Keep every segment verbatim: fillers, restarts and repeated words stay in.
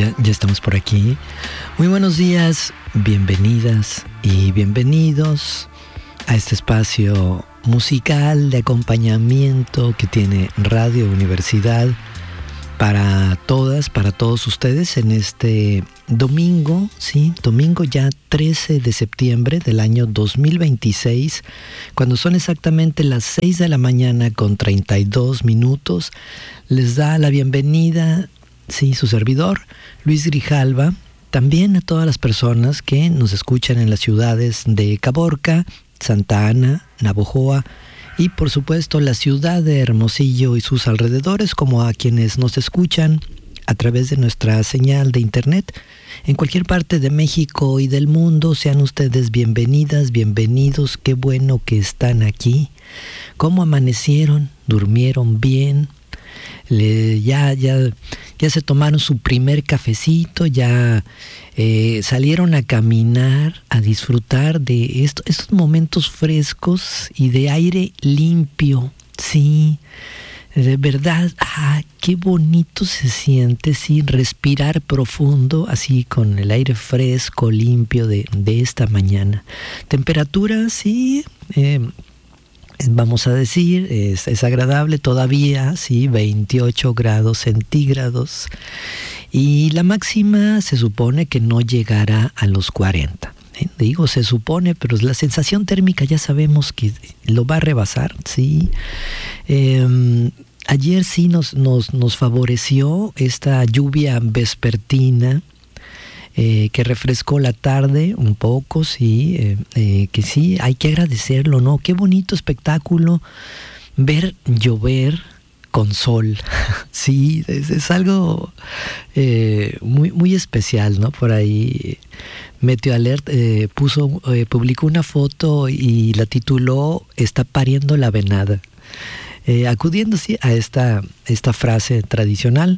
Ya, ya estamos por aquí. Muy buenos días, bienvenidas y bienvenidos a este espacio musical de acompañamiento que tiene Radio Universidad para todas, para todos ustedes en este domingo, sí, domingo ya trece de septiembre del año dos mil veintiséis, cuando son exactamente las seis de la mañana con treinta y dos minutos, les da la bienvenida, sí, su servidor, Luis Grijalva, también a todas las personas que nos escuchan en las ciudades de Caborca, Santa Ana, Navojoa y por supuesto la ciudad de Hermosillo y sus alrededores, como a quienes nos escuchan a través de nuestra señal de internet en cualquier parte de México y del mundo. Sean ustedes bienvenidas, bienvenidos, qué bueno que están aquí. ¿Cómo amanecieron? ¿Durmieron bien? Le, ya, ya, ya se tomaron su primer cafecito, ya eh, salieron a caminar, a disfrutar de esto, estos momentos frescos y de aire limpio, sí, de verdad, ah, qué bonito se siente, sí, respirar profundo, así con el aire fresco, limpio de, de esta mañana. Temperatura, sí, eh, vamos a decir, es, es agradable todavía, sí, veintiocho grados centígrados. Y la máxima se supone que no llegará a los cuarenta. ¿eh? Digo, se supone, pero la sensación térmica ya sabemos que lo va a rebasar, sí. Eh, ayer sí nos, nos, nos favoreció esta lluvia vespertina, Eh, que refrescó la tarde un poco, sí, eh, eh, que sí, hay que agradecerlo, ¿no? Qué bonito espectáculo ver llover con sol, sí, es, es algo eh, muy, muy especial, ¿no? Por ahí Meteo Alert eh, puso, eh, publicó una foto y la tituló "Está pariendo la venada", eh, acudiendo sí, a esta, esta frase tradicional.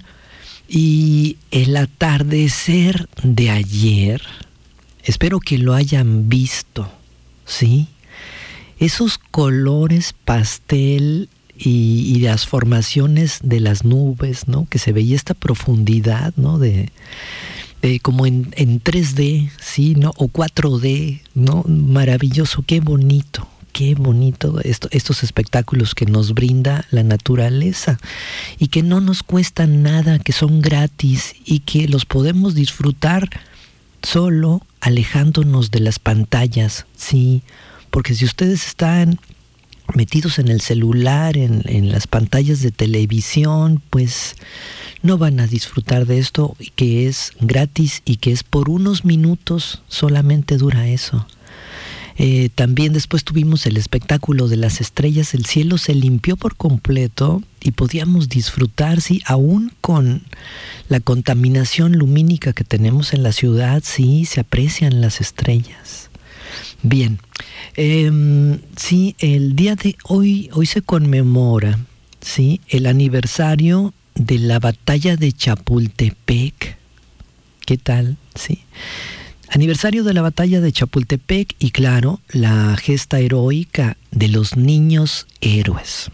Y el atardecer de ayer, espero que lo hayan visto, ¿sí? Esos colores pastel y, y las formaciones de las nubes, ¿no? Que se veía esta profundidad, ¿no? De, de como en, en tres D, ¿sí? ¿No? O cuatro D, ¿no? Maravilloso, qué bonito. Qué bonito esto, estos espectáculos que nos brinda la naturaleza y que no nos cuestan nada, que son gratis y que los podemos disfrutar solo alejándonos de las pantallas, sí, porque si ustedes están metidos en el celular, en, en las pantallas de televisión, pues no van a disfrutar de esto que es gratis y que es por unos minutos, solamente dura eso. Eh, también después tuvimos el espectáculo de las estrellas, el cielo se limpió por completo y podíamos disfrutar, sí, aún con la contaminación lumínica que tenemos en la ciudad, sí, se aprecian las estrellas. Bien, eh, sí, el día de hoy, hoy se conmemora, sí, el aniversario de la batalla de Chapultepec. ¿Qué tal? Sí. Aniversario de la batalla de Chapultepec y claro, la gesta heroica de los niños héroes.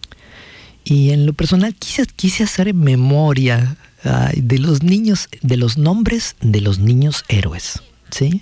Y en lo personal quise, quise hacer memoria ay, de los niños, de los nombres de los niños héroes, ¿sí?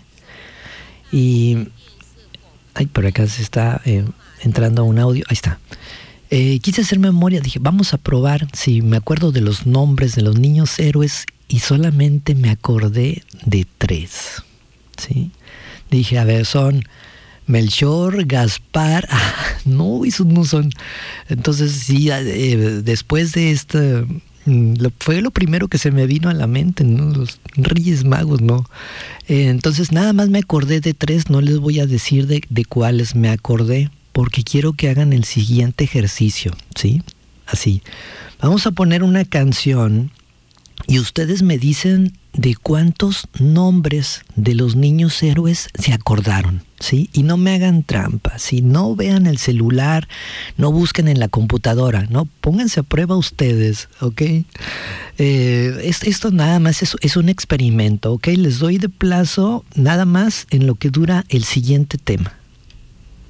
Y ay, por acá se está eh, entrando un audio, ahí está. Eh, quise hacer memoria, dije, vamos a probar si me acuerdo de los nombres de los niños héroes y solamente me acordé de tres. ¿Sí? Dije, a ver, son Melchor, Gaspar, ah, no, esos no son. Entonces sí, eh, después de esta, lo, fue lo primero que se me vino a la mente, ¿no? Los Reyes Magos, ¿no? Eh, entonces nada más me acordé de tres, no les voy a decir de, de cuáles me acordé, porque quiero que hagan el siguiente ejercicio, ¿sí? Así, vamos a poner una canción y ustedes me dicen de cuántos nombres de los niños héroes se acordaron, ¿sí? Y no me hagan trampa, ¿sí? No vean el celular, no busquen en la computadora, ¿no? Pónganse a prueba ustedes, ¿ok? Eh, es, esto nada más es, es un experimento, ¿ok? Les doy de plazo nada más en lo que dura el siguiente tema,